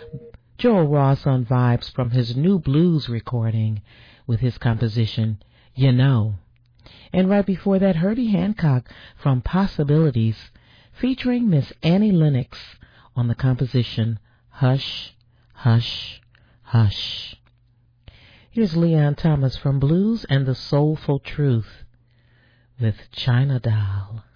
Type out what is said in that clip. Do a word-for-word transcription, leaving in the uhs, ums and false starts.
Joel Ross on vibes from his new blues recording with his composition, You Know. And right before that, Herbie Hancock from Possibilities featuring Miss Annie Lennox on the composition, Hush, Hush, Hush. Here's Leon Thomas from Blues and the Soulful Truth with China Doll.